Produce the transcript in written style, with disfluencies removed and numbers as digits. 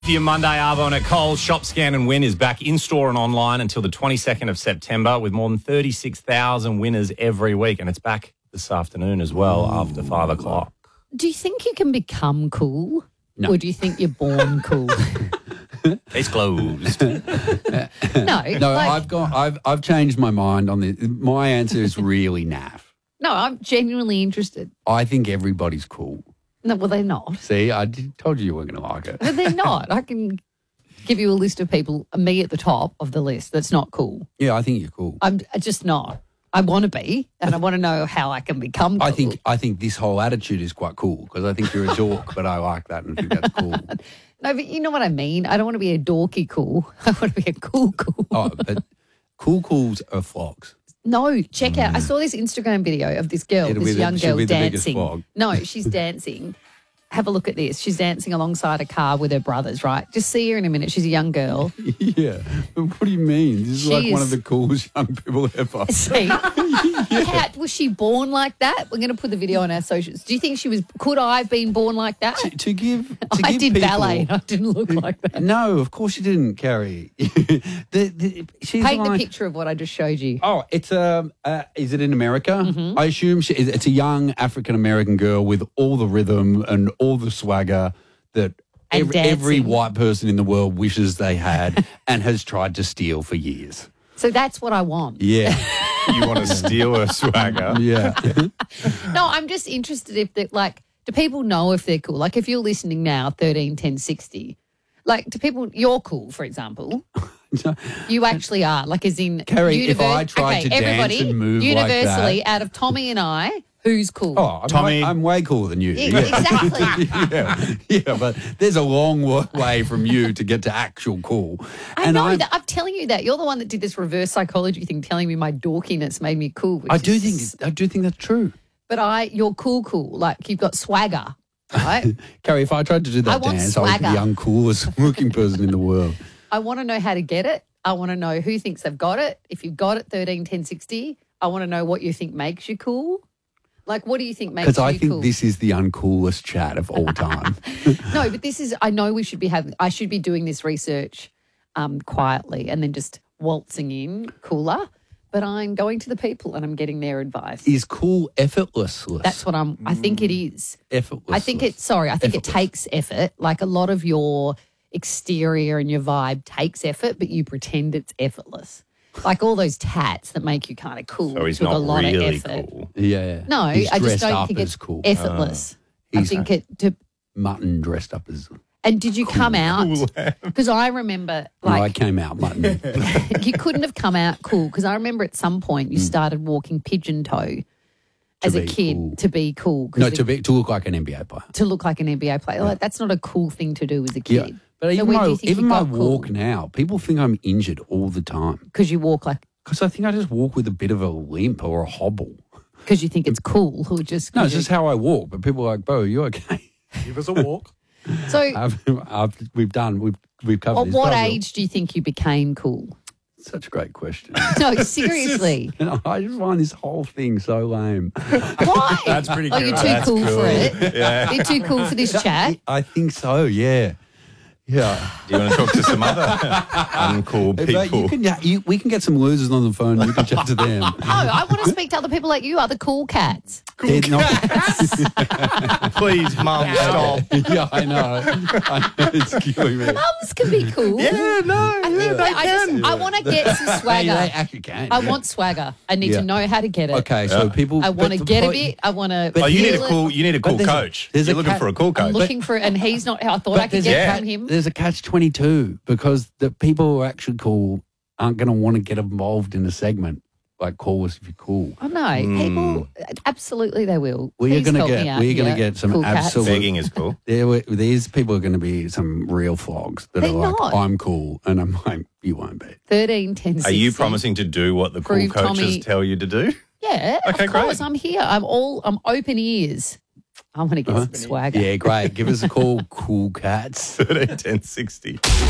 For your Monday Arvo at Coles, Shop, Scan and Win is back in-store and online until the 22nd of September with more than 36,000 winners every week. And it's back this afternoon as well after 5 o'clock. Do you think you can become cool? No. Or do you think you're born cool? It's closed. No, I've changed my mind on this. My answer is really naff. No, I'm genuinely interested. I think everybody's cool. No, well, they're not. See, told you weren't going to like it. But they're not. I can give you a list of people, me at the top of the list, that's not cool. Yeah, I think you're cool. I'm just not. I want to be, and I want to know how I can become cool. I think this whole attitude is quite cool because I think you're a dork, but I like that and think that's cool. No, but you know what I mean? I don't want to be a dorky cool. I want to be a cool. Oh, but cools are flogs. No, check out. I saw this Instagram video of this girl, She'll this young be the biggest dancing. flog. No, she's dancing. Have a look at this. She's dancing alongside a car with her brothers, right? Just see her in a minute. She's a young girl. Yeah. But what do you mean? This is She like one is- of the coolest young people ever. See? Was she born like that? We're going to put the video on our socials. Do you think could I have been born like that? To give I did people, ballet and I didn't look like that. No, of course you didn't, Carrie. She's Paint the like, picture of what I just showed you. Oh, it's is it in America? Mm-hmm. I assume it's a young African-American girl with all the rhythm and all the swagger that And every dancing. white person in the world wishes they had and has tried to steal for years. So that's what I want. Yeah. You want to steal her swagger? Yeah. No, I'm just interested if they do people know if they're cool? Like if you're listening now, 13, 10, 60, like do people, you're cool, for example. You actually are, like as in Carrie, if I tried to dance everybody, and move like universally, that- out of Tommy and I, who's cool? Oh, Tommy- I'm way cooler than you. Yeah, exactly. Yeah, but there's a long way from you to get to actual cool. I know that. I'm telling you that. You're the one that did this reverse psychology thing, telling me my dorkiness made me cool. I do think that's true. But you're cool. Like you've got swagger, right? Carrie, if I tried to do I that want dance, I would be the swagger. uncoolest looking person in the world. I want to know how to get it. I want to know who thinks they've got it. If you've got it, 13, 10, 60, I want to know what you think makes you cool. Like, what do you think makes you Because cool? I think this is the uncoolest chat of all time. No, but I know I should be doing this research quietly and then just waltzing in cooler. But I'm going to the people and I'm getting their advice. Is cool effortless? That's what I think it is. Effortless. I think it takes effort. Like a lot of your exterior and your vibe takes effort, but you pretend it's effortless. Like all those tats that make you kind of cool So he's with a not lot really of effort. cool. Yeah. No, He's I just dressed don't up think as it's cool. effortless. I He's think mutton dressed up as. And did you come out? Because I remember, I like, came out mutton. you couldn't have come out cool. Because I remember at some point you started walking pigeon toe as a be kid cool. to be cool. 'cause No, to look like an NBA player. to look like an NBA player. Like, that's not a cool thing to do as a kid. But So even where do my, you think even you my got cool? walk now, people think I'm injured all the time. Because you walk like, Because I think I just walk with a bit of a limp or a hobble. because you think it's cool, or just No, 'cause it's just how I walk. But people are like, "Bro, are you okay?" Give us a walk. so. We've covered At this. what puzzle. age do you think you became cool? Such a great question. No, seriously. I just find this whole thing so lame. Why? That's pretty Oh, cool. you're too That's cool for cool. it. Yeah. You're too cool for this chat. I think so. Yeah. Yeah. Do you want to talk to some other uncool But people? we can get some losers on the phone. You can chat to them. No, I want to speak to other people like you, other cool cats. They're not- Please, Mum, stop. yeah, I know. It's killing me. Mums can be cool. Yeah, no. I think that I want to get some They swagger. actually can. I want swagger. I need Yeah. to know how to get it. Okay, so people. I want to but- get a but- bit. I want to. But Oh, you need a feel it. cool. You need a cool there's a- coach. there's a You're looking cat- for a cool I'm coach. looking for, and he's not. I thought I could there's get a- it from him. There's a catch-22 because the people who are actually cool aren't going to want to get involved in a segment like "Call Us If You're Cool." I know people. Absolutely, they will. Well, you're Please going to help me out we're going to here, get some cool cats. absolute. Begging is cool. These people are going to be some real flogs that They're are like, not. "I'm cool," and I'm like, "You won't be." 13, 10, 16. Are you promising to do what the cool Prove coaches Tommy- tell you to do? Yeah, Okay, of course. great. I'm here. I'm open ears. I want to get some swagger. Yeah, great. Give us a call, cool cats. 13 10 60.